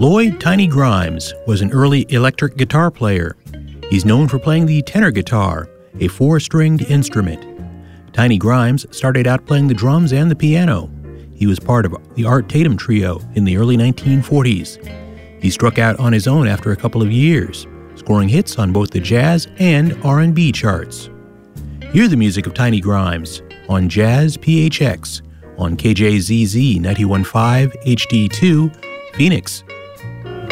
Lloyd Tiny Grimes was an early electric guitar player. He's known for playing the tenor guitar, a four-stringed instrument. Tiny Grimes started out playing the drums and the piano. He was part of the Art Tatum Trio in the early 1940s. He struck out on his own after a couple of years, scoring hits on both the jazz and R&B charts. Hear the music of Tiny Grimes on Jazz PHX on KJZZ 91.5 HD2, Phoenix.